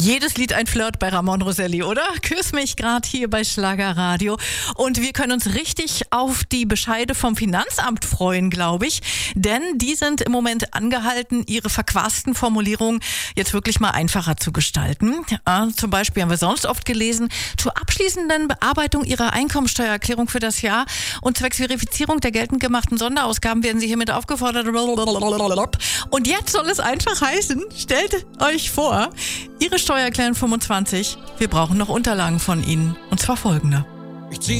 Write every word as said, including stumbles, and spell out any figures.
Jedes Lied ein Flirt bei Ramon Roselli, oder? Küss mich gerade hier bei Schlagerradio. Und wir können uns richtig auf die Bescheide vom Finanzamt freuen, glaube ich. Denn die sind im Moment angehalten, ihre verquasten Formulierungen jetzt wirklich mal einfacher zu gestalten. Ja, zum Beispiel haben wir sonst oft gelesen, zur abschließenden Bearbeitung Ihrer Einkommensteuererklärung für das Jahr und zwecks Verifizierung der geltend gemachten Sonderausgaben werden Sie hiermit aufgefordert. Und jetzt soll es einfach heißen, stellt euch vor, Ihre Steuererklärung fünfundzwanzig, wir brauchen noch Unterlagen von Ihnen. Und zwar folgende.